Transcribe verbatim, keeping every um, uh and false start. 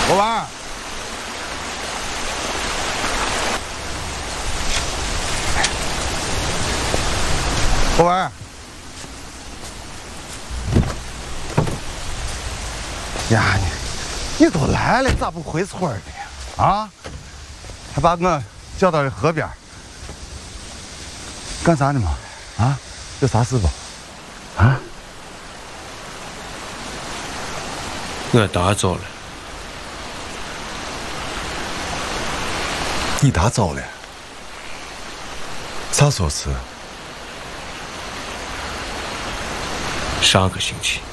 老板，老板，呀，你你都来了，咋不回村儿呢？啊，还把我叫到这河边，干啥呢嘛？啊，有啥事不？啊？ 我打走了。 你打走了？啥时候事？ 上个星期。